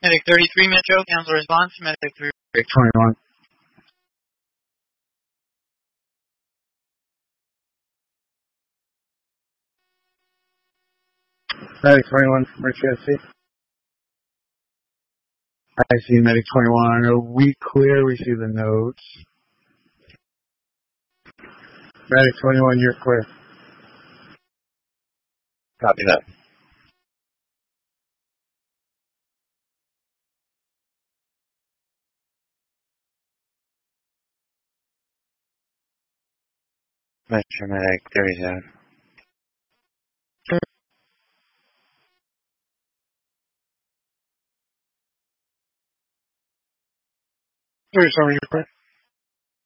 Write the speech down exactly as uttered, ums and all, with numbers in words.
Medic thirty-three Metro, cancel response. Medic three. Medic twenty-one. Medic twenty-one from Rich S C. I see Medic twenty-one. Are we clear? We see the notes. Medic twenty-one, you're clear. Copy that. Metro Medic thirty-seven. thirty-seven, you're clear.